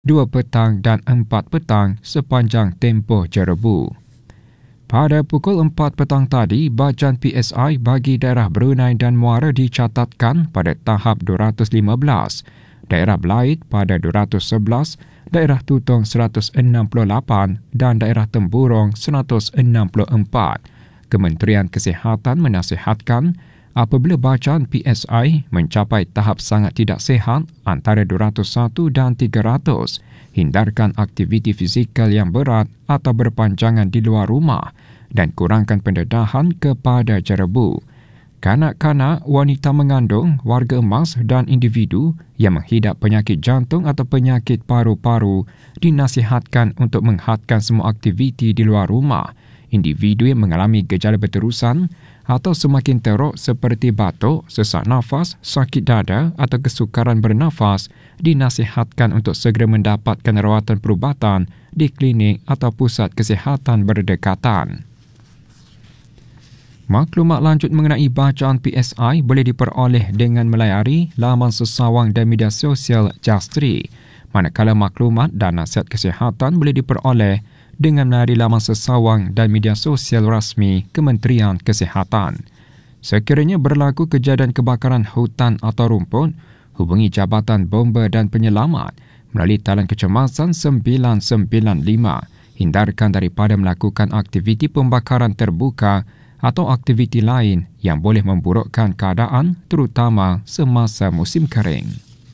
2 petang dan 4 petang sepanjang tempoh jerebu. Pada pukul 4 petang tadi, bacaan PSI bagi daerah Brunei dan Muara dicatatkan pada tahap 215, daerah Belait pada 211, daerah Tutong 168 dan daerah Temburong 164. Kementerian Kesihatan menasihatkan apabila bacaan PSI mencapai tahap sangat tidak sihat antara 201 dan 300, hindarkan aktiviti fizikal yang berat atau berpanjangan di luar rumah dan kurangkan pendedahan kepada jerebu. Kanak-kanak, wanita mengandung, warga emas dan individu yang menghidap penyakit jantung atau penyakit paru-paru dinasihatkan untuk menghadkan semua aktiviti di luar rumah. Individu yang mengalami gejala berterusan atau semakin teruk seperti batuk, sesak nafas, sakit dada atau kesukaran bernafas dinasihatkan untuk segera mendapatkan rawatan perubatan di klinik atau pusat kesihatan berdekatan. Maklumat lanjut mengenai bacaan PSI boleh diperoleh dengan melayari laman sesawang dan media sosial Justri, manakala maklumat dan nasihat kesihatan boleh diperoleh dengan melayari laman sesawang dan media sosial rasmi Kementerian Kesihatan. Sekiranya berlaku kejadian kebakaran hutan atau rumput, hubungi Jabatan Bomba dan Penyelamat melalui talian kecemasan 995. Hindarkan daripada melakukan aktiviti pembakaran terbuka atau aktiviti lain yang boleh memburukkan keadaan terutama semasa musim kering.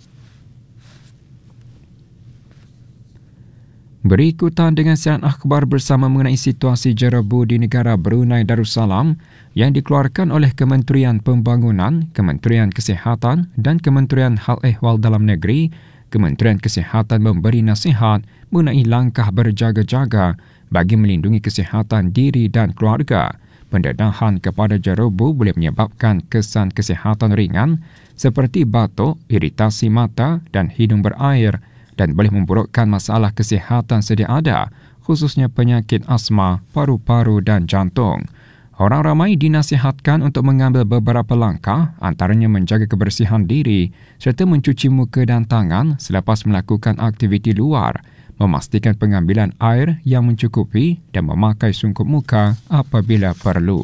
Berikutan dengan siaran akhbar bersama mengenai situasi jerebu di negara Brunei Darussalam yang dikeluarkan oleh Kementerian Pembangunan, Kementerian Kesihatan dan Kementerian Hal Ehwal Dalam Negeri. Kementerian Kesihatan memberi nasihat mengenai langkah berjaga-jaga bagi melindungi kesihatan diri dan keluarga. Pendedahan kepada jerebu boleh menyebabkan kesan kesihatan ringan seperti batuk, iritasi mata dan hidung berair dan boleh memburukkan masalah kesihatan sedia ada, khususnya penyakit asma, paru-paru dan jantung. Orang ramai dinasihatkan untuk mengambil beberapa langkah, antaranya menjaga kebersihan diri serta mencuci muka dan tangan selepas melakukan aktiviti luar, memastikan pengambilan air yang mencukupi dan memakai sungkup muka apabila perlu.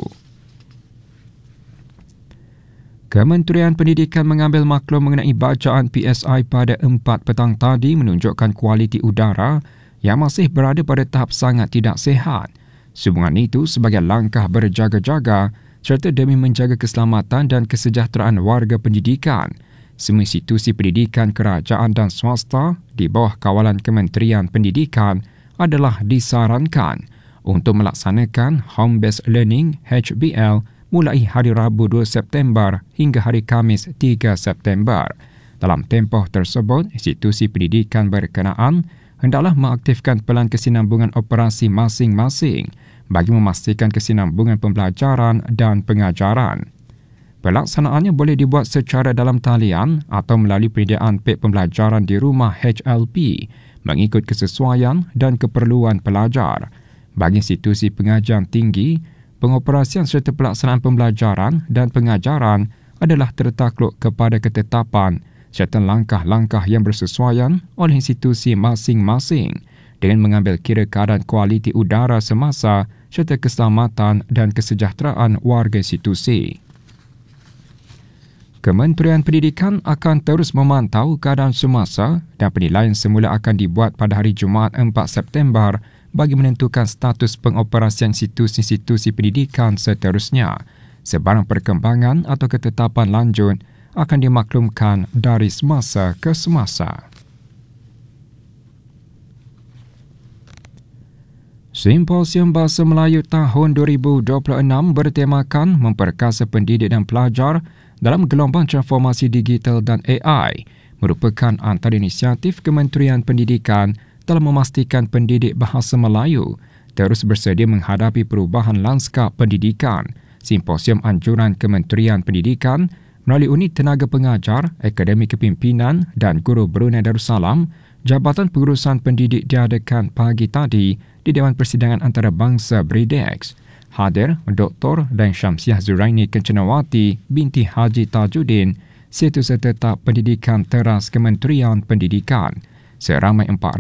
Kementerian Pendidikan mengambil maklum mengenai bacaan PSI pada 4 petang tadi menunjukkan kualiti udara yang masih berada pada tahap sangat tidak sihat. Sumbangan itu sebagai langkah berjaga-jaga serta demi menjaga keselamatan dan kesejahteraan warga pendidikan. Semua institusi pendidikan kerajaan dan swasta di bawah kawalan Kementerian Pendidikan adalah disarankan untuk melaksanakan Home-Based Learning HBL mulai hari Rabu 2 September hingga hari Khamis 3 September. Dalam tempoh tersebut, institusi pendidikan berkenaan hendaklah mengaktifkan pelan kesinambungan operasi masing-masing bagi memastikan kesinambungan pembelajaran dan pengajaran. Pelaksanaannya boleh dibuat secara dalam talian atau melalui penyediaan peg pembelajaran di rumah HLP mengikut kesesuaian dan keperluan pelajar. Bagi institusi pengajian tinggi, pengoperasian serta pelaksanaan pembelajaran dan pengajaran adalah tertakluk kepada ketetapan serta langkah-langkah yang bersesuaian oleh institusi masing-masing dengan mengambil kira keadaan kualiti udara semasa serta keselamatan dan kesejahteraan warga institusi. Kementerian Pendidikan akan terus memantau keadaan semasa dan penilaian semula akan dibuat pada hari Jumaat 4 September bagi menentukan status pengoperasian institusi-institusi pendidikan seterusnya. Sebarang perkembangan atau ketetapan lanjut akan dimaklumkan dari semasa ke semasa. Simposium Bahasa Melayu tahun 2026 bertemakan memperkasa pendidik dan pelajar dalam gelombang transformasi digital dan AI, merupakan antara inisiatif Kementerian Pendidikan dalam memastikan pendidik bahasa Melayu terus bersedia menghadapi perubahan lanskap pendidikan. Simposium anjuran Kementerian Pendidikan melalui Unit Tenaga Pengajar, Akademi Kepimpinan dan Guru Brunei Darussalam, Jabatan Pengurusan Pendidik diadakan pagi tadi di Dewan Persidangan Antarabangsa BRIDEX. Hadir Dr. dan Syamsiah Zuraini Kencenawati binti Haji Tajuddin, Setiausaha Tetap Pendidikan Teras Kementerian Pendidikan. Seramai 400